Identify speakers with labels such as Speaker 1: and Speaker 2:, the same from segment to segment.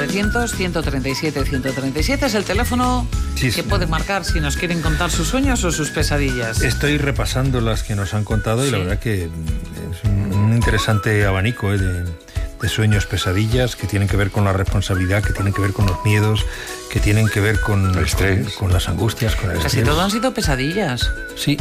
Speaker 1: 900-137-137 es el teléfono que puede marcar si nos quieren contar sus sueños o sus pesadillas.
Speaker 2: Estoy repasando las que nos han contado y la verdad que es un interesante abanico de sueños, pesadillas que tienen que ver con la responsabilidad, que tienen que ver con los miedos, que tienen que ver con
Speaker 3: el estrés,
Speaker 2: con las angustias, con el estrés.
Speaker 1: Casi todo han sido pesadillas.
Speaker 2: Sí.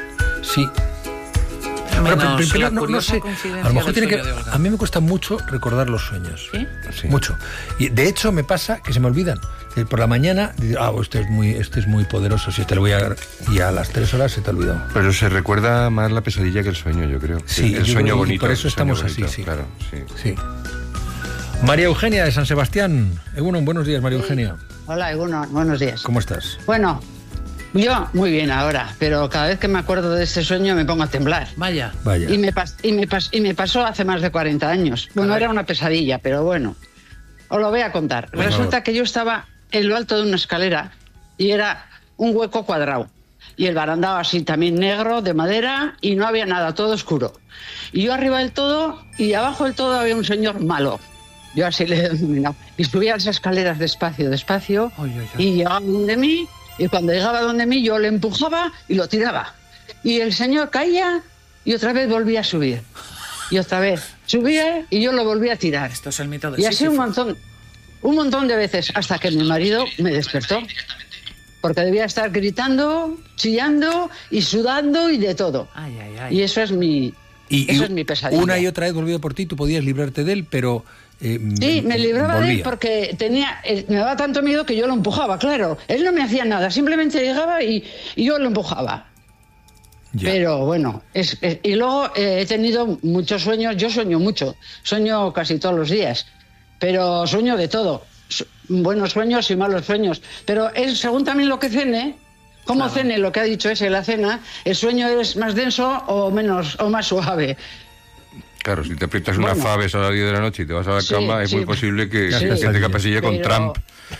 Speaker 1: Pero
Speaker 2: no sé, a lo mejor tiene que... A mí me cuesta mucho recordar los sueños.
Speaker 1: ¿Sí?
Speaker 2: Sí. Mucho. Y de hecho me pasa que se me olvidan. Por la mañana, este es muy poderoso, si te lo voy a dar, y a las 3 horas se te ha olvidado.
Speaker 3: Pero se recuerda más la pesadilla que el sueño, yo creo.
Speaker 2: Sí,
Speaker 3: el sueño bonito.
Speaker 2: Por eso estamos
Speaker 3: bonito,
Speaker 2: así, sí.
Speaker 3: Claro, sí.
Speaker 2: María Eugenia de San Sebastián. Egunon, buenos días, María Eugenia.
Speaker 4: Hola, Egunon, buenos días.
Speaker 2: ¿Cómo estás?
Speaker 4: Bueno, yo muy bien ahora, pero cada vez que me acuerdo de este sueño me pongo a temblar.
Speaker 1: Vaya.
Speaker 4: Y me pasó hace más de 40 años. Bueno, era una pesadilla, pero bueno, os lo voy a contar. Resulta que yo estaba en lo alto de una escalera y era un hueco cuadrado. Y el barandal así también negro, de madera, y no había nada, todo oscuro. Y yo arriba del todo, y abajo del todo había un señor malo. Yo así le he denominado. Y subía las escaleras despacio, y llegaba donde mí, y cuando llegaba donde mí yo le empujaba y lo tiraba. Y el señor caía y otra vez volvía a subir. Y otra vez subía y yo lo volvía a tirar.
Speaker 1: Esto es el mito de
Speaker 4: Y así un montón de veces, hasta que mi marido me despertó. Porque debía estar gritando, chillando y sudando y de todo.
Speaker 1: Ay.
Speaker 4: Y eso es mi pesadilla.
Speaker 2: Una y otra vez volvió por ti, tú podías librarte de él, pero...
Speaker 4: sí, me libraba de él porque me daba tanto miedo que yo lo empujaba, claro. Él no me hacía nada, simplemente llegaba y yo lo empujaba. Ya. Pero bueno, y luego he tenido muchos sueños. Yo sueño mucho, sueño casi todos los días, pero sueño de todo. Buenos sueños y malos sueños. Pero según también lo que cene, como cene lo que ha dicho la cena, el sueño es más denso o más suave.
Speaker 3: Claro, si te aprietas una Faves a las 10 de la noche y te vas a la cama, es muy posible que te capasille con Trump.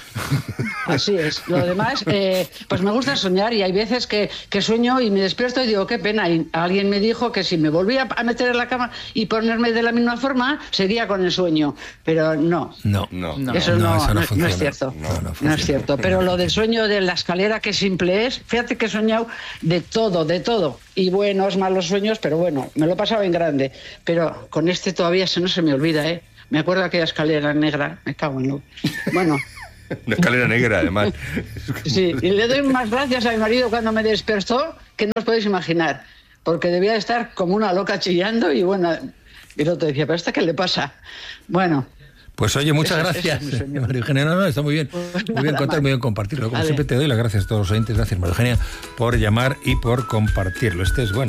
Speaker 4: Así es. Lo demás, pues me gusta soñar, y hay veces que sueño y me despierto y digo, qué pena. Y alguien me dijo que si me volvía a meter en la cama y ponerme de la misma forma, seguía con el sueño. Pero no. Eso no es cierto. No es cierto. Pero lo del sueño de la escalera, qué simple es. Fíjate que he soñado de todo. Y buenos, malos sueños, pero bueno, me lo he pasado en grande. Pero con este todavía no se me olvida, ¿eh? Me acuerdo de aquella escalera negra, me cago en lo... Bueno...
Speaker 3: Una escalera negra, además.
Speaker 4: Sí, y le doy más gracias a mi marido cuando me despertó, que no os podéis imaginar, porque debía estar como una loca chillando y bueno, y el otro decía, ¿pero esta qué le pasa? Bueno...
Speaker 2: Pues oye, muchas gracias, María Eugenia. No, está muy bien. Muy bien contar, muy bien compartirlo. Como siempre te doy las gracias a todos los oyentes. Gracias, María Eugenia, por llamar y por compartirlo.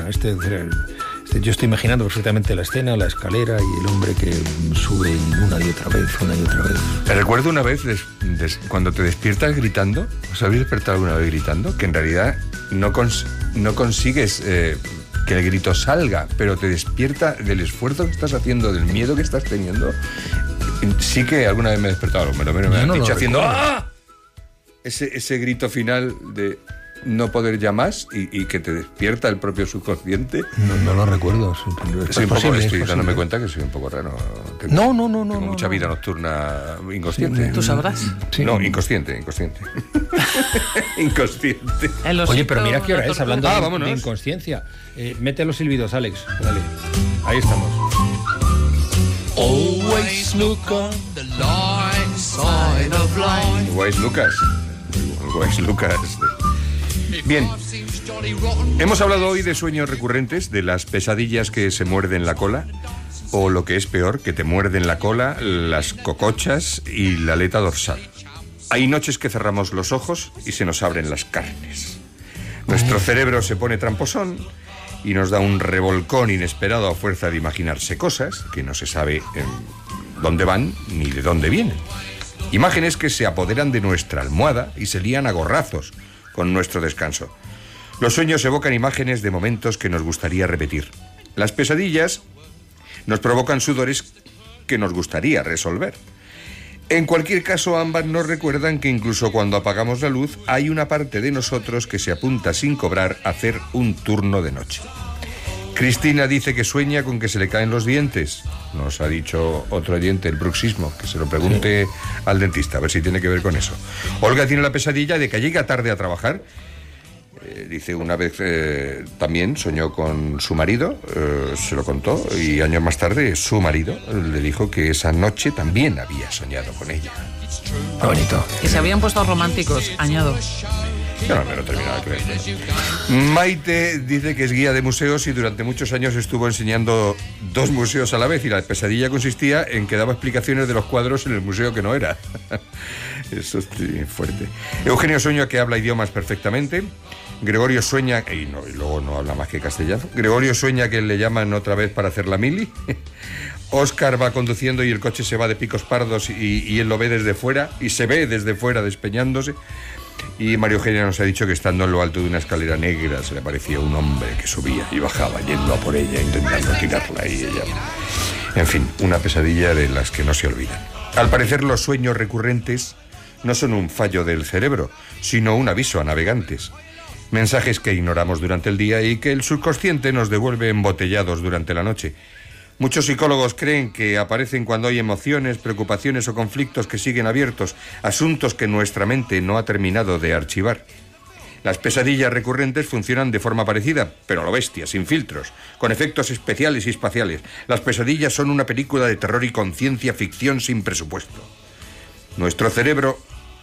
Speaker 2: Yo estoy imaginando perfectamente la escena, la escalera y el hombre que sube una y otra vez.
Speaker 3: Te recuerdo una vez, cuando te despiertas gritando, ¿os habéis despertado alguna vez gritando? Que en realidad no consigues... que el grito salga, pero te despierta del esfuerzo que estás haciendo, del miedo que estás teniendo. Sí que alguna vez me he despertado, me han dicho haciendo ¡ah! Ese grito final de no poder ya más y que te despierta el propio subconsciente.
Speaker 2: No lo recuerdo.
Speaker 3: Estoy dándome cuenta que soy un poco raro. Tengo mucha vida nocturna inconsciente.
Speaker 1: ¿Tú sabrás?
Speaker 3: Sí. No, inconsciente. Inconsciente.
Speaker 2: Oye, pero mira qué hora es, hablando de inconsciencia. Mete los silbidos, Alex. Dale. Ahí estamos.
Speaker 5: Always look on the light side of life.
Speaker 3: Wise Lucas. Bien, hemos hablado hoy de sueños recurrentes, de las pesadillas que se muerden la cola, o lo que es peor, que te muerden la cola, las cocochas y la aleta dorsal. Hay noches que cerramos los ojos y se nos abren las carnes. Nuestro cerebro se pone tramposón y nos da un revolcón inesperado a fuerza de imaginarse cosas que no se sabe dónde van ni de dónde vienen. Imágenes que se apoderan de nuestra almohada y se lían a gorrazos con nuestro descanso. Los sueños evocan imágenes de momentos que nos gustaría repetir. Las pesadillas nos provocan sudores que nos gustaría resolver. En cualquier caso, ambas nos recuerdan que incluso cuando apagamos la luz, hay una parte de nosotros que se apunta sin cobrar a hacer un turno de noche. Cristina dice que sueña con que se le caen los dientes. Nos ha dicho otro oyente, el bruxismo, que se lo pregunte al dentista, a ver si tiene que ver con eso. Olga tiene la pesadilla de que llega tarde a trabajar. Dice una vez también soñó con su marido, se lo contó, y años más tarde su marido le dijo que esa noche también había soñado con ella.
Speaker 2: Qué bonito.
Speaker 1: Y se habían puesto románticos, añado.
Speaker 3: Yo no me lo he terminado de creer. Maite dice que es guía de museos y durante muchos años estuvo enseñando 2 museos a la vez, y la pesadilla consistía en que daba explicaciones de los cuadros en el museo que no era. Eso es fuerte. Eugenio sueña que habla idiomas perfectamente. Gregorio sueña, y luego no habla más que castellano. Gregorio sueña que le llaman otra vez para hacer la mili. Óscar va conduciendo y el coche se va de picos pardos y él lo ve desde fuera, y se ve desde fuera despeñándose. Y María Eugenia nos ha dicho que estando en lo alto de una escalera negra se le aparecía un hombre que subía y bajaba yendo a por ella, intentando tirarla, y ella... En fin, una pesadilla de las que no se olvidan. Al parecer los sueños recurrentes no son un fallo del cerebro, sino un aviso a navegantes. Mensajes que ignoramos durante el día y que el subconsciente nos devuelve embotellados durante la noche. Muchos psicólogos creen que aparecen cuando hay emociones, preocupaciones o conflictos que siguen abiertos, asuntos que nuestra mente no ha terminado de archivar. Las pesadillas recurrentes funcionan de forma parecida, pero a lo bestia, sin filtros, con efectos especiales y espaciales. Las pesadillas son una película de terror y con ciencia ficción sin presupuesto. Nuestro cerebro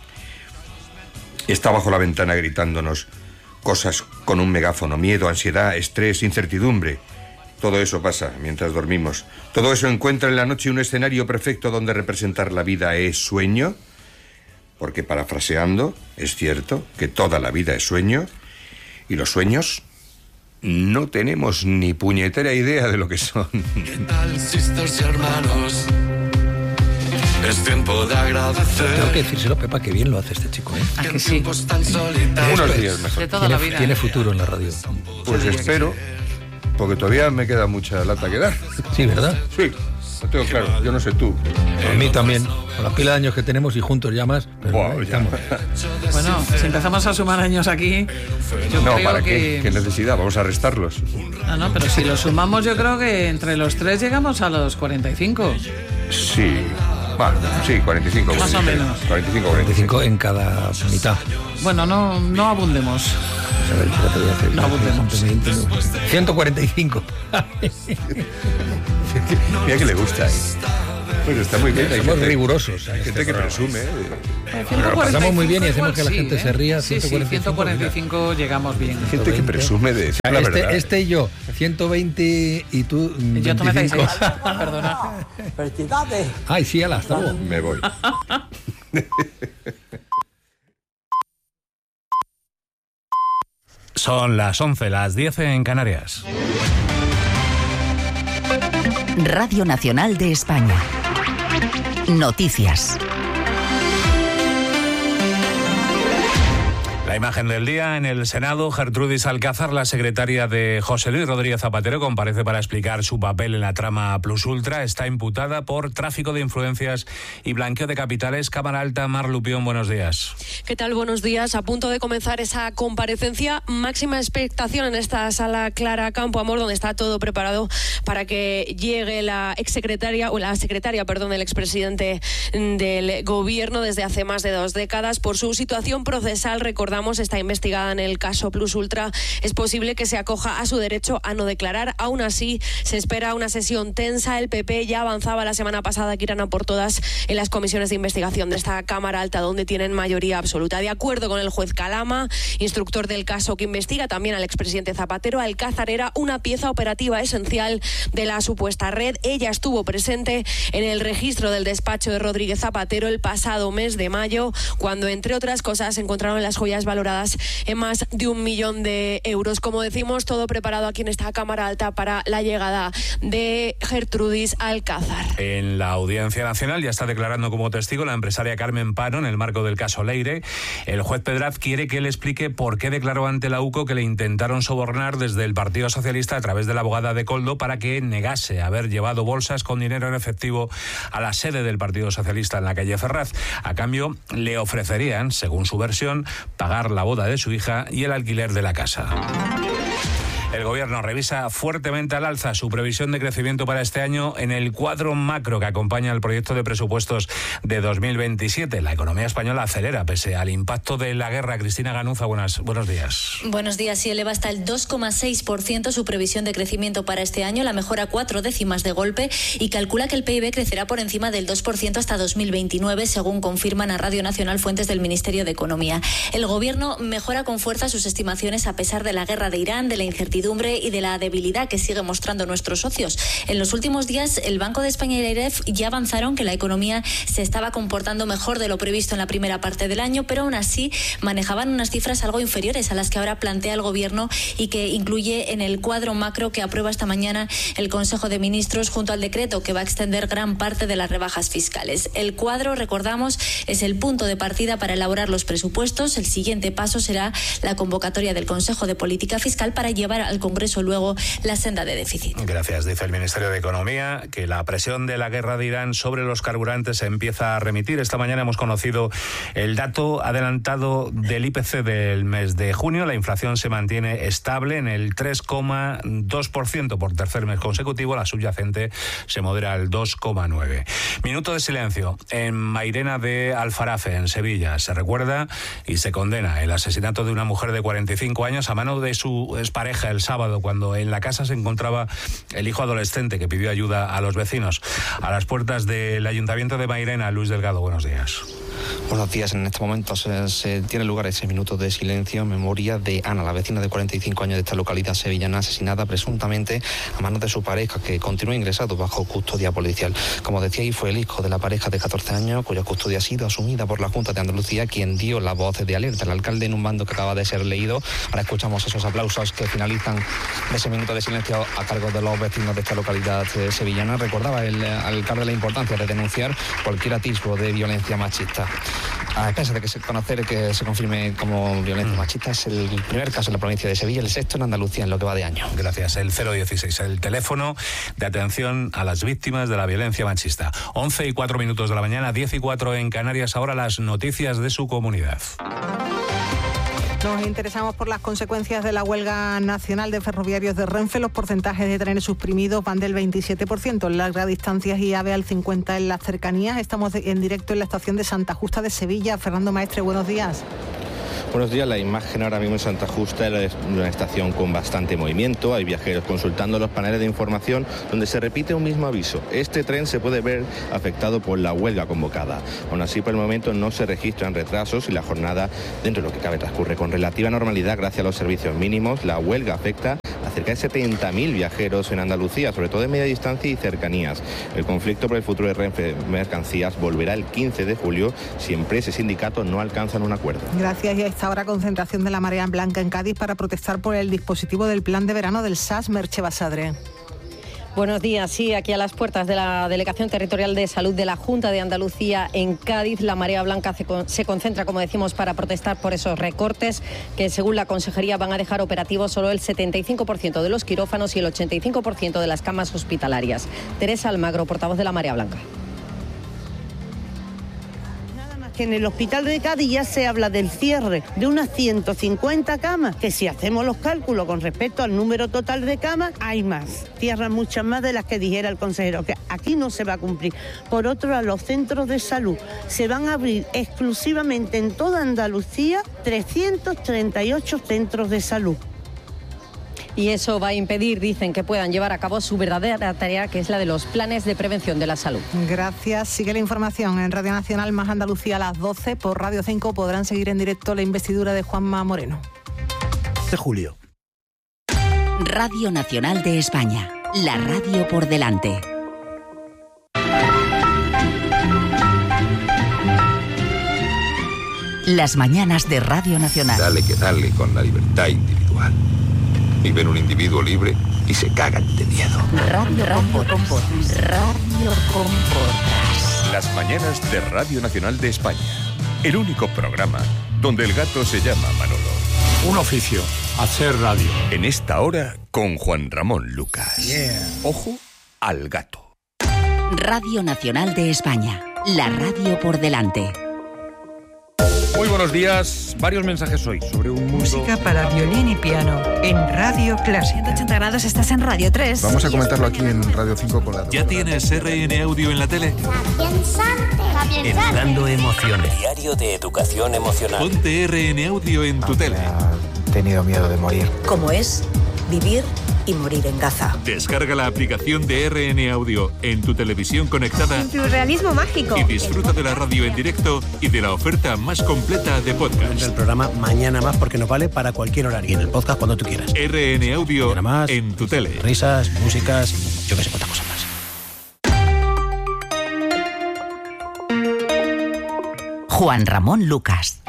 Speaker 3: está bajo la ventana gritándonos cosas con un megáfono: miedo, ansiedad, estrés, incertidumbre. Todo eso pasa mientras dormimos. Todo eso encuentra en la noche un escenario perfecto donde representar la vida es sueño. Porque, parafraseando, es cierto que toda la vida es sueño, y los sueños no tenemos ni puñetera idea de lo que son.
Speaker 5: ¿Qué tal, sisters y hermanos? Es tiempo de agradecer.
Speaker 2: Tengo que decírselo, Pepa, que bien lo hace este chico, ¿eh?
Speaker 1: ¿A que sí?
Speaker 3: Unos días mejor.
Speaker 1: De toda la vida.
Speaker 2: Tiene futuro en la radio.
Speaker 3: Pues espero, porque todavía me queda mucha lata que dar.
Speaker 2: Sí, ¿verdad?
Speaker 3: Sí, lo tengo claro. Yo no sé tú.
Speaker 2: A mí también. Con la pila de años que tenemos y juntos ya más. Pero
Speaker 3: Buah, ya.
Speaker 2: estamos.
Speaker 1: Bueno, si empezamos a sumar años aquí, yo
Speaker 3: No,
Speaker 1: creo
Speaker 3: ¿para
Speaker 1: que...
Speaker 3: qué? ¿Qué necesidad? Vamos a restarlos.
Speaker 1: No, pero si lo sumamos, yo creo que entre los 3 llegamos a los 45.
Speaker 3: Sí. Bueno, sí, 45.
Speaker 1: Más o menos.
Speaker 3: 45,
Speaker 2: 25 en cada mitad.
Speaker 1: Bueno, no abundemos.
Speaker 2: A ver, espérate, voy a hacer.
Speaker 1: No abundemos.
Speaker 2: 145.
Speaker 3: Mira que le gusta, ¿eh? Bueno, está muy bien. Hay
Speaker 2: Somos
Speaker 3: gente,
Speaker 2: rigurosos.
Speaker 3: hay gente que presume.
Speaker 2: Pero lo pasamos muy bien y hacemos que la
Speaker 1: igual
Speaker 2: gente
Speaker 1: sí,
Speaker 2: se ría.
Speaker 1: Sí, 145 llegamos bien.
Speaker 3: Hay gente que presume de decir la verdad.
Speaker 2: Este y yo, 120 y tú.
Speaker 1: Yo tomé
Speaker 2: 25.
Speaker 1: 6. Perdona.
Speaker 6: Felicidades.
Speaker 2: Ay, sí, ala, hasta luego.
Speaker 3: Me voy.
Speaker 7: Son las 11, las 10 en Canarias.
Speaker 8: Radio Nacional de España. Noticias.
Speaker 7: La imagen del día en el Senado. Gertrudis Alcázar, la secretaria de José Luis Rodríguez Zapatero, comparece para explicar su papel en la trama Plus Ultra. Está imputada por tráfico de influencias y blanqueo de capitales. Cámara Alta, Mar Lupión, buenos días.
Speaker 9: ¿Qué tal? Buenos días. A punto de comenzar esa comparecencia. Máxima expectación en esta sala Clara Campoamor, donde está todo preparado para que llegue la secretaria del expresidente del gobierno desde hace más de 2 décadas. Por su situación procesal, recordamos, está investigada en el caso Plus Ultra. Es posible que se acoja a su derecho a no declarar. Aún así, se espera una sesión tensa. El PP ya avanzaba la semana pasada que irán a por todas en las comisiones de investigación de esta Cámara Alta, donde tienen mayoría absoluta. De acuerdo con el juez Calama, instructor del caso que investiga también al expresidente Zapatero, Alcázar era una pieza operativa esencial de la supuesta red. Ella estuvo presente en el registro del despacho de Rodríguez Zapatero el pasado mes de mayo, cuando, entre otras cosas, encontraron las joyas valoradas en más de 1 millón de euros. Como decimos, todo preparado aquí en esta Cámara Alta para la llegada de Gertrudis Alcázar.
Speaker 7: En la Audiencia Nacional ya está declarando como testigo la empresaria Carmen Pano en el marco del caso Leire. El juez Pedraz quiere que él explique por qué declaró ante la UCO que le intentaron sobornar desde el Partido Socialista a través de la abogada de Koldo para que negase haber llevado bolsas con dinero en efectivo a la sede del Partido Socialista en la calle Ferraz. A cambio, le ofrecerían, según su versión, pagar la boda de su hija y el alquiler de la casa. El Gobierno revisa fuertemente al alza su previsión de crecimiento para este año en el cuadro macro que acompaña al proyecto de presupuestos de 2027. La economía española acelera pese al impacto de la guerra. Cristina Ganuza, buenos días.
Speaker 6: Buenos días. Y eleva hasta el 2,6% su previsión de crecimiento para este año, la mejora 4 décimas de golpe, y calcula que el PIB crecerá por encima del 2% hasta 2029, según confirman a Radio Nacional fuentes del Ministerio de Economía. El Gobierno mejora con fuerza sus estimaciones a pesar de la guerra de Irán, de la incertidumbre y de la debilidad que sigue mostrando nuestros socios. En los últimos días, el Banco de España y la IREF ya avanzaron que la economía se estaba comportando mejor de lo previsto en la primera parte del año, pero aún así manejaban unas cifras algo inferiores a las que ahora plantea el Gobierno y que incluye en el cuadro macro que aprueba esta mañana el Consejo de Ministros junto al decreto que va a extender gran parte de las rebajas fiscales. El cuadro, recordamos, es el punto de partida para elaborar los presupuestos. El siguiente paso será la convocatoria del Consejo de Política Fiscal para llevar al Congreso luego la senda de déficit.
Speaker 7: Gracias. Dice el Ministerio de Economía que la presión de la guerra de Irán sobre los carburantes se empieza a remitir. Esta mañana hemos conocido el dato adelantado del IPC del mes de junio. La inflación se mantiene estable en el 3,2% por tercer mes consecutivo. La subyacente se modera al 2,9%. Minuto de silencio en Mairena de Alfarafe, en Sevilla. Se recuerda y se condena el asesinato de una mujer de 45 años a mano de su expareja el sábado, cuando en la casa se encontraba el hijo adolescente que pidió ayuda a los vecinos. A las puertas del Ayuntamiento de Mairena, Luis Delgado, buenos días.
Speaker 10: Buenos días. En este momento se tiene lugar ese minuto de silencio en memoria de Ana, la vecina de 45 años de esta localidad sevillana, asesinada presuntamente a manos de su pareja, que continúa ingresado bajo custodia policial. Como decía, y fue el hijo de la pareja de 14 años, cuya custodia ha sido asumida por la Junta de Andalucía, quien dio la voz de alerta. El alcalde en un bando que acaba de ser leído. Ahora escuchamos esos aplausos que finalizan ese minuto de silencio a cargo de los vecinos de esta localidad sevillana. Recordaba el alcalde la importancia de denunciar cualquier atisbo de violencia machista. A pesar de que se confirme como violencia machista, es el primer caso en la provincia de Sevilla, el sexto en Andalucía en lo que va de año.
Speaker 7: Gracias. El 016, el teléfono de atención a las víctimas de la violencia machista. 11:04 de la mañana, 10:04 en Canarias. Ahora las noticias de su comunidad.
Speaker 11: Nos interesamos por las consecuencias de la huelga nacional de ferroviarios de Renfe. Los porcentajes de trenes suprimidos van del 27% en largas distancias y AVE al 50% en las cercanías. Estamos en directo en la estación de Santa Justa de Sevilla. Fernando Maestre, buenos días.
Speaker 12: Buenos días. La imagen ahora mismo en Santa Justa es una estación con bastante movimiento. Hay viajeros consultando los paneles de información donde se repite un mismo aviso. Este tren se puede ver afectado por la huelga convocada. Aún así, por el momento no se registran retrasos y la jornada, dentro de lo que cabe, transcurre con relativa normalidad gracias a los servicios mínimos. La huelga afecta a cerca de 70.000 viajeros en Andalucía, sobre todo en media distancia y cercanías. El conflicto por el futuro de Renfe Mercancías volverá el 15 de julio si empresa y sindicato no alcanzan un acuerdo.
Speaker 11: Gracias. Y a esta hora concentración de la Marea Blanca en Cádiz para protestar por el dispositivo del plan de verano del SAS. Merche Basadre.
Speaker 13: Buenos días. Sí, aquí a las puertas de la Delegación Territorial de Salud de la Junta de Andalucía en Cádiz, la Marea Blanca se concentra, como decimos, para protestar por esos recortes que, según la Consejería, van a dejar operativos solo el 75% de los quirófanos y el 85% de las camas hospitalarias. Teresa Almagro, portavoz de la Marea Blanca.
Speaker 14: En el hospital de Cádiz ya se habla del cierre de unas 150 camas, que si hacemos los cálculos con respecto al número total de camas, hay más. Cierran muchas más de las que dijera el consejero, que aquí no se va a cumplir. Por otro lado, los centros de salud se van a abrir exclusivamente en toda Andalucía 338 centros de salud.
Speaker 13: Y eso va a impedir, dicen, que puedan llevar a cabo su verdadera tarea, que es la de los planes de prevención de la salud.
Speaker 11: Gracias. Sigue la información en Radio Nacional Más Andalucía a las 12. Por Radio 5 podrán seguir en directo la investidura de Juanma Moreno.
Speaker 15: De julio.
Speaker 8: Radio Nacional de España. La radio por delante. Las mañanas de Radio Nacional.
Speaker 16: Dale que dale con la libertad individual. Y ven un individuo libre y se cagan de miedo.
Speaker 8: Radio con Potas. Radio con Potas.
Speaker 3: Las mañanas de Radio Nacional de España. El único programa donde el gato se llama Manolo.
Speaker 15: Un oficio, hacer radio.
Speaker 3: En esta hora con Juan Ramón Lucas.
Speaker 15: Yeah.
Speaker 3: Ojo al gato.
Speaker 8: Radio Nacional de España. La radio por delante.
Speaker 2: Muy buenos días. Varios mensajes hoy sobre un mundo...
Speaker 17: Música para violín y piano en Radio Clásica.
Speaker 18: 180 grados, estás en Radio 3.
Speaker 19: Vamos a comentarlo aquí en Radio 5 con la...
Speaker 20: ¿Ya tienes RN Audio en la tele?
Speaker 21: Educando emociones. Diario de educación emocional.
Speaker 20: Ponte RN Audio en tu tele.
Speaker 19: He tenido miedo de morir.
Speaker 22: ¿Cómo es vivir y morir en Gaza?
Speaker 20: Descarga la aplicación de RN Audio en tu televisión conectada.
Speaker 18: Surrealismo mágico.
Speaker 20: Y disfruta de la radio en directo y de la oferta más completa de podcast.
Speaker 23: El programa Mañana Más porque nos vale para cualquier horario. Y en el podcast cuando tú quieras.
Speaker 20: RN Audio más, en tu tele.
Speaker 23: Risas, músicas, yo que sé cuántas cosas más.
Speaker 8: Juan Ramón Lucas.